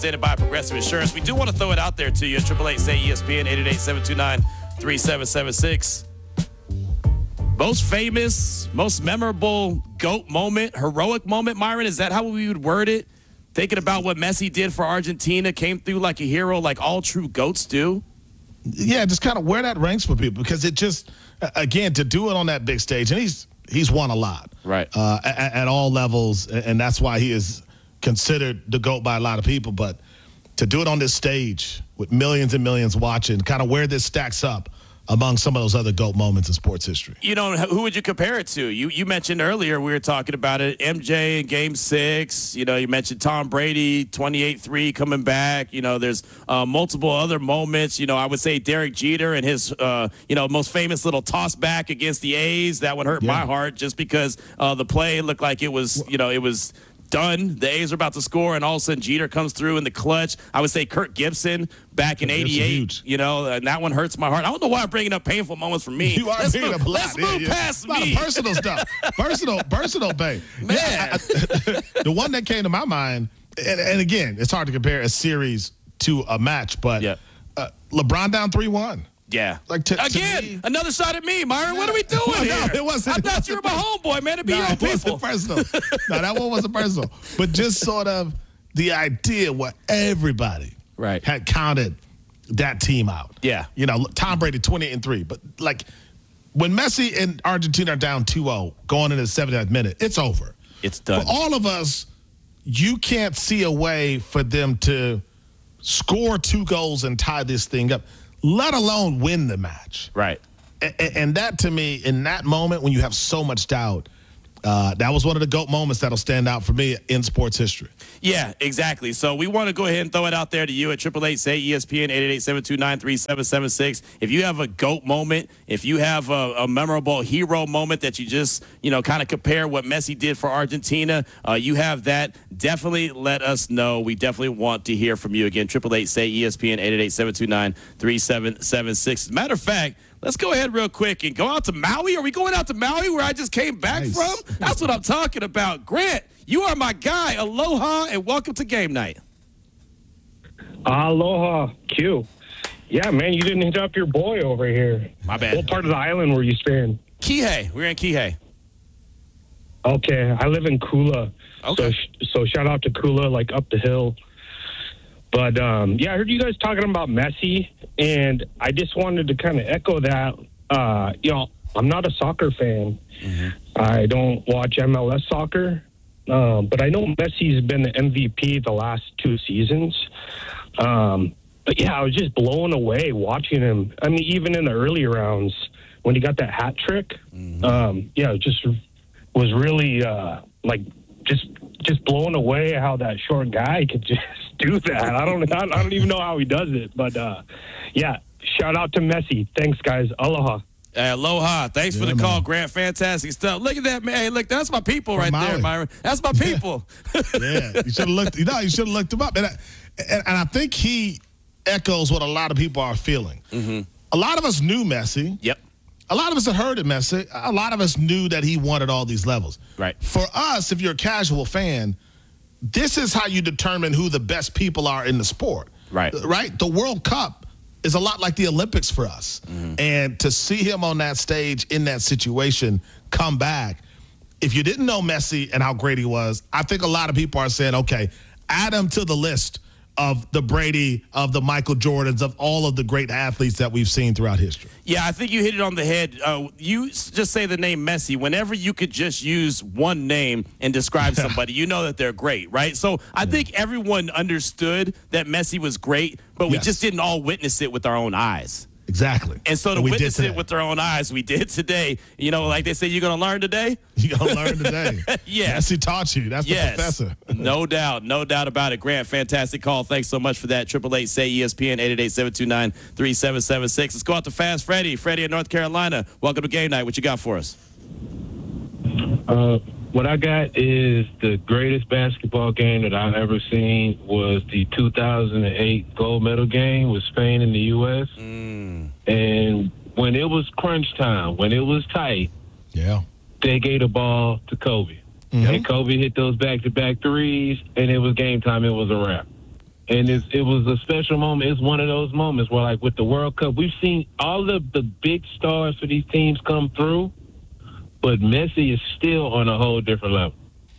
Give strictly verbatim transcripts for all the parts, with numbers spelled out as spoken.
Presented by Progressive Insurance. We do want to throw it out there to you at triple eight say E S P N, eight eight eight, seven two nine, three seven seven six. Most famous, most memorable GOAT moment, heroic moment, Myron, is that how we would word it? Thinking about what Messi did for Argentina, came through like a hero, like all true GOATs do? Yeah, just kind of where that ranks for people, because it just, again, to do it on that big stage, and he's he's won a lot. Right. Uh, at, at all levels, and that's why he is considered the GOAT by a lot of people. But to do it on this stage with millions and millions watching, kind of where this stacks up among some of those other GOAT moments in sports history. You know, who would you compare it to? You you mentioned earlier, we were talking about it, M J in Game six. You know, you mentioned Tom Brady, twenty-eight three coming back. You know, there's uh, multiple other moments. You know, I would say Derek Jeter and his, uh, you know, most famous little toss back against the A's. That would hurt yeah. my heart just because uh, the play looked like it was, you know, it was done. The A's are about to score, and all of a sudden Jeter comes through in the clutch. I would say Kirk Gibson back in eighty-eight. You know, and that one hurts my heart. I don't know why I'm bringing up painful moments for me. You are let's bringing move, up a lot. Let's yeah, move yeah. past a lot me. Of personal stuff. Personal, personal, babe. Man. Yeah, I, I, the one that came to my mind, and, and again, it's hard to compare a series to a match, but yeah. uh, LeBron down three one. Yeah. Like to, Again, to me, another shot at me, Myron. What are we doing no, here? it wasn't, I thought you were my homeboy, man. It'd be no, your own it people. wasn't personal. No, that one wasn't personal. But just sort of the idea where everybody right. had counted that team out. Yeah. You know, Tom Brady twenty-eight and three. But, like, when Messi and Argentina are down two oh going into the seventieth minute, it's over. It's done. For all of us, you can't see a way for them to score two goals and tie this thing up, let alone win the match. Right. And, and that, to me, in that moment when you have so much doubt, uh, that was one of the GOAT moments that'll stand out for me in sports history. Yeah, exactly. So we want to go ahead and throw it out there to you at triple eight say E S P N, eight eight eight, seven two nine, three seven seven six. If you have a GOAT moment, if you have a, a memorable hero moment that you just, you know, kind of compare what Messi did for Argentina, uh, you have that, definitely let us know. We definitely want to hear from you. Again, triple eight say E S P N, eight eight eight, seven two nine, three seven seven six. As a matter of fact, let's go ahead real quick and go out to Maui. Are we going out to Maui where I just came back nice. from? That's what I'm talking about. Grant, you are my guy. Aloha and welcome to game night. Aloha, Q. Yeah, man, you didn't hit up your boy over here. My bad. What part of the island were you staying? Kihei. We're in Kihei. Okay, I live in Kula. Okay. So, so shout out to Kula, like up the hill. But, um, yeah, I heard you guys talking about Messi, and I just wanted to kind of echo that. Uh, you know, I'm not a soccer fan. Mm-hmm. I don't watch M L S soccer. Um, but I know Messi's been the M V P the last two seasons. Um, but, yeah, I was just blown away watching him. I mean, even in the early rounds when he got that hat trick, mm-hmm. um, yeah, it just was really, uh, like, just just blown away how that short guy could just do that. I don't I don't even know how he does it. But, uh, yeah, shout out to Messi. Thanks, guys. Aloha. Hey, aloha. Thanks yeah, for the man. call, Grant. Fantastic stuff. Look at that, man. Hey, look, that's my people From right Maui. there, Myron. That's my people. Yeah, you should have looked. You know, you should have looked him up, and I, and, and I think he echoes what a lot of people are feeling. Mm-hmm. A lot of us knew Messi. Yep. A lot of us had heard of Messi. A lot of us knew that he won at all these levels. Right. For us, if you're a casual fan, this is how you determine who the best people are in the sport. Right. Right. The World Cup is a lot like the Olympics for us. Mm-hmm. And to see him on that stage in that situation come back, if you didn't know Messi and how great he was, I think a lot of people are saying, okay, add him to the list of the Brady, of the Michael Jordans, of all of the great athletes that we've seen throughout history. Yeah, I think you hit it on the head. Uh, you s- just say the name Messi. Whenever you could just use one name and describe somebody, you know that they're great, right? So I yeah. think everyone understood that Messi was great, but we yes. just didn't all witness it with our own eyes. Exactly. And so to and witness it with our own eyes, we did today. You know, like they say, you're going to learn today? You're going to learn today. Yes. Messi taught you. That's yes. the professor. No doubt. No doubt about it. Grant, fantastic call. Thanks so much for that. triple eight say E S P N, eight eight eight, seven two nine, three seven seven six. Let's go out to Fast Freddie. Freddie in North Carolina. Welcome to Game Night. What you got for us? Uh, what I got is the greatest basketball game that I've ever seen was the two thousand eight gold medal game with Spain and the U S Mm. And when it was crunch time, when it was tight, yeah, they gave the ball to Kobe. Mm-hmm. And Kobe hit those back-to-back threes, and it was game time. It was a wrap. and it's, it was a special moment. It's one of those moments where, like with the World Cup, we've seen all of the big stars for these teams come through, but Messi is still on a whole different level.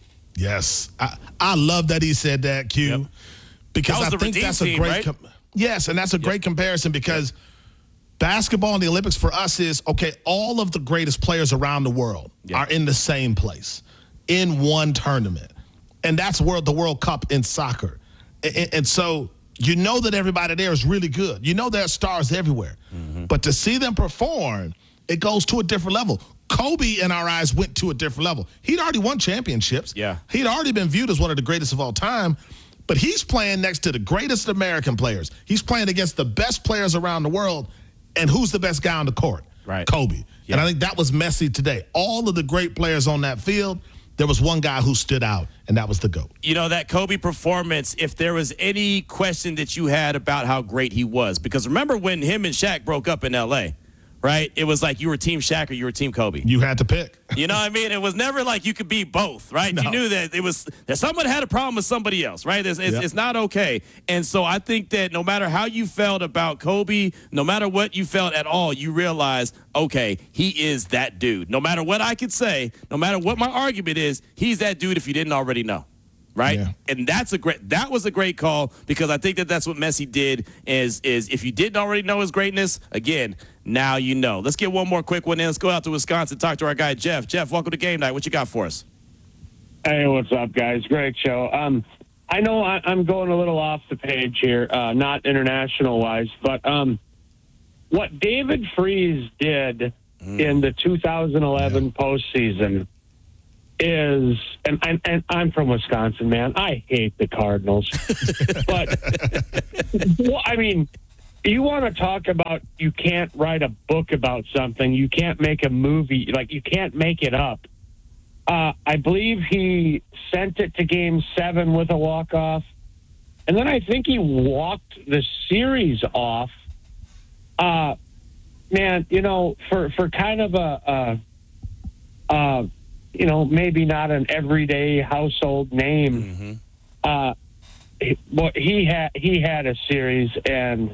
Yes, I, I love that he said that, Q, Yep. because That was I the think Redeem that's a team, great. right? Com- yes, and that's a great comparison because basketball in the Olympics for us is okay. All of the greatest players around the world Yep. are in the same place in one tournament, and that's world the World Cup in soccer, and, and so you know that everybody there is really good. You know there are stars everywhere, Mm-hmm. but to see them perform, it goes to a different level. Kobe, in our eyes, went to a different level. He'd already won championships. Yeah. He'd already been viewed as one of the greatest of all time, but he's playing next to the greatest American players. He's playing against the best players around the world, and who's the best guy on the court? Right. Kobe. Yeah. And I think that was Messi today. All of the great players on that field, there was one guy who stood out, and that was the GOAT. You know, that Kobe performance, if there was any question that you had about how great he was, because remember when him and Shaq broke up in L A, right? It was like you were Team Shaq or you were Team Kobe. You had to pick. You know what I mean? It was never like you could be both, right? No. You knew that it was that someone had a problem with somebody else, right? It's, it's, Yep. it's not okay. And so I think that no matter how you felt about Kobe, no matter what you felt at all, you realize, okay, he is that dude. No matter what I could say, no matter what my argument is, he's that dude if you didn't already know. Right, Yeah. and that's a great. That was a great call because I think that that's what Messi did. Is is if you didn't already know his greatness, again, now you know. Let's get one more quick one in. Let's go out to Wisconsin, talk to our guy Jeff. Jeff, welcome to Game Night. What you got for us? Hey, what's up, guys? Great show. Um, I know I, I'm going a little off the page here, uh, not international-wise, but um, what David Freese did in the two thousand eleven postseason is, and, and, and I'm from Wisconsin, man. I hate the Cardinals. But, well, I mean, you want to talk about you can't write a book about something. You can't make a movie. Like, you can't make it up. Uh, I believe he sent it to Game seven with a walk-off. And then I think he walked the series off. Uh, man, you know, for, for kind of a, a, a, you know, maybe not an everyday household name, Mm-hmm. uh, he, well, he had he had a series, and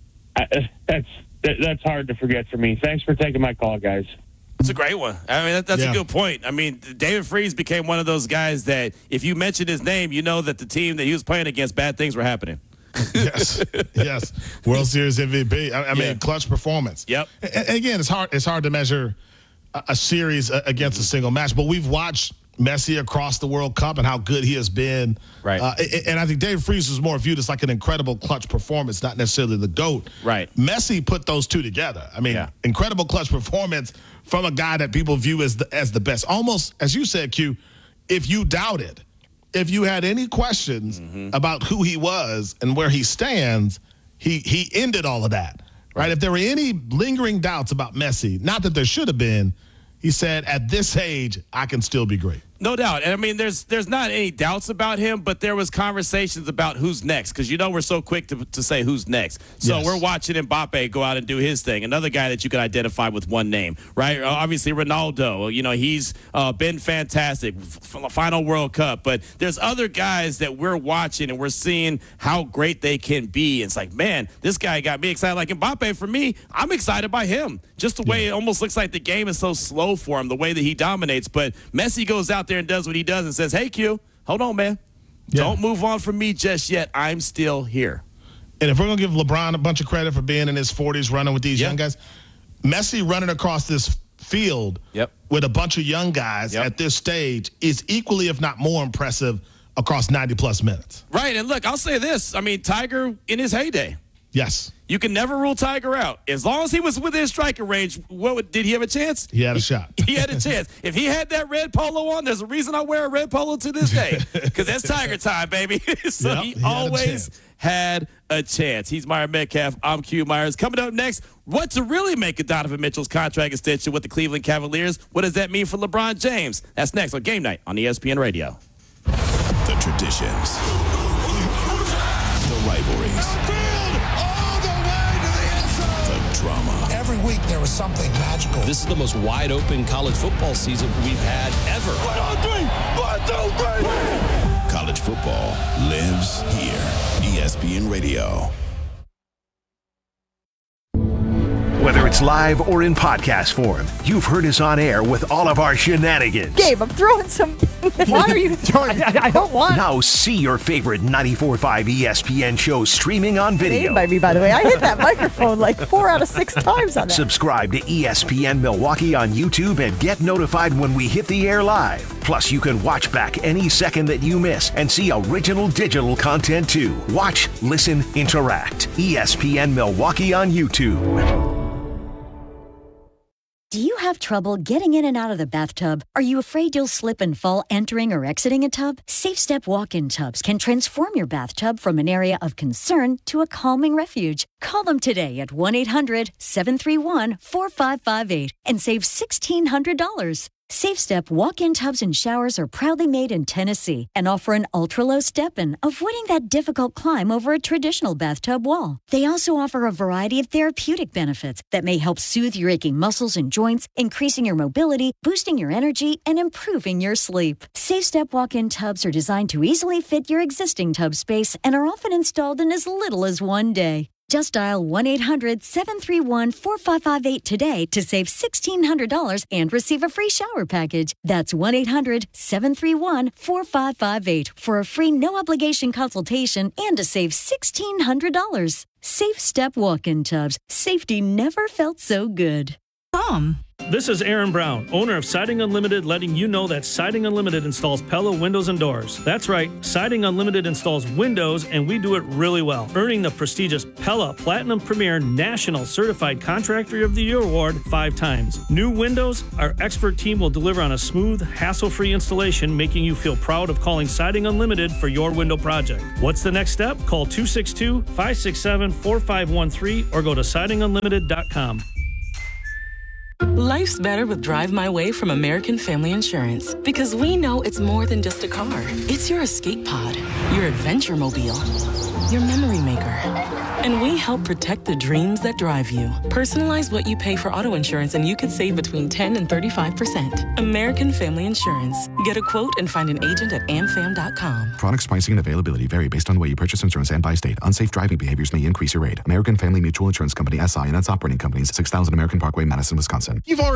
I, that's that, that's hard to forget for me. Thanks for taking my call, guys. It's a great one. I mean, that, that's Yeah. a good point. I mean, David Freese became one of those guys that if you mentioned his name, you know that the team that he was playing against, bad things were happening. Yes, yes. World Series M V P. I, I mean, Yeah. clutch performance. Yep. And again, it's hard. It's hard to measure a, a series against a single match, but we've watched Messi across the World Cup and how good he has been. Right. Uh, and I think David Freese is more viewed as like an incredible clutch performance, not necessarily the GOAT. Right. Messi put those two together. I mean, Yeah. incredible clutch performance from a guy that people view as the, as the best. Almost, as you said, Q, if you doubted, if you had any questions Mm-hmm. about who he was and where he stands, he he ended all of that. Right? If there were any lingering doubts about Messi, not that there should have been, he said, at this age, I can still be great. No doubt. And I mean, there's there's not any doubts about him, but there was conversations about who's next because, you know, we're so quick to, to say who's next. So Yes. we're watching Mbappe go out and do his thing. Another guy that you can identify with one name, right? Uh, Obviously, Ronaldo. You know, he's uh, been fantastic. F- final World Cup. But there's other guys that we're watching and we're seeing how great they can be. It's like, man, this guy got me excited. Like Mbappe, for me, I'm excited by him. Just the way it almost looks like the game is so slow for him, the way that he dominates. But Messi goes out there and does what he does and says, hey, Q, hold on, man. Yeah. Don't move on from me just yet. I'm still here. And if we're going to give LeBron a bunch of credit for being in his forties running with these Yeah. young guys, Messi running across this field Yep. with a bunch of young guys Yep. at this stage is equally, if not more impressive across ninety-plus minutes. Right, and look, I'll say this. I mean, Tiger in his heyday. Yes, You can never rule Tiger out. As long as he was within striking range, what would, did he have a chance? he had a shot. He had a chance. If he had that red polo on, there's a reason I wear a red polo to this day. Because that's Tiger time, baby. so Yep, he, he had a always chance. had a chance. He's Meyer Metcalf. I'm Q Myers. Coming up next, what to really make of Donovan Mitchell's contract extension with the Cleveland Cavaliers? What does that mean for LeBron James? That's next on Game Night on E S P N Radio. The traditions, the rivalries, all the way to the end zone. the drama. Every week there was something magical. This is the most wide open college football season we've had ever. College football lives here. E S P N Radio. Whether it's live or in podcast form, you've heard us on air with all of our shenanigans. Gabe, I'm throwing some. Why are you throwing? I, I don't want. Now see your favorite ninety-four point five E S P N show streaming on video. Gabe by me, by the way. I hit that microphone like four out of six times on that. Subscribe to E S P N Milwaukee on YouTube and get notified when we hit the air live. Plus, you can watch back any second that you miss and see original digital content too. Watch, listen, interact. E S P N Milwaukee on YouTube. Do you have trouble getting in and out of the bathtub? Are you afraid you'll slip and fall entering or exiting a tub? SafeStep walk-in tubs can transform your bathtub from an area of concern to a calming refuge. Call them today at one eight hundred seven three one four five five eight and save sixteen hundred dollars. SafeStep walk-in tubs and showers are proudly made in Tennessee and offer an ultra-low step-in, avoiding that difficult climb over a traditional bathtub wall. They also offer a variety of therapeutic benefits that may help soothe your aching muscles and joints, increasing your mobility, boosting your energy, and improving your sleep. SafeStep walk-in tubs are designed to easily fit your existing tub space and are often installed in as little as one day. Just dial one eight hundred seven three one four five five eight today to save sixteen hundred dollars and receive a free shower package. That's one eight hundred seven three one four five five eight for a free no-obligation consultation and to save sixteen hundred dollars. Safe Step walk-in tubs. Safety never felt so good. Tom. This is Aaron Brown, owner of Siding Unlimited, letting you know that Siding Unlimited installs Pella windows and doors. That's right, Siding Unlimited installs windows, and we do it really well, earning the prestigious Pella Platinum Premier National Certified Contractor of the Year award five times. New windows, our expert team will deliver on a smooth, hassle-free installation, making you feel proud of calling Siding Unlimited for your window project. What's the next step? Call two six two, five six seven, four five one three or go to siding unlimited dot com. Life's better with Drive My Way from American Family Insurance, because we know it's more than just a car. It's your escape pod, your adventure mobile, your memory maker. And we help protect the dreams that drive you. Personalize what you pay for auto insurance and you could save between ten and thirty-five percent. American Family Insurance. Get a quote and find an agent at am fam dot com. Products, pricing, and availability vary based on the way you purchase insurance and by state. Unsafe driving behaviors may increase your rate. American Family Mutual Insurance Company, S I and its operating companies, six thousand American Parkway, Madison, Wisconsin. You've already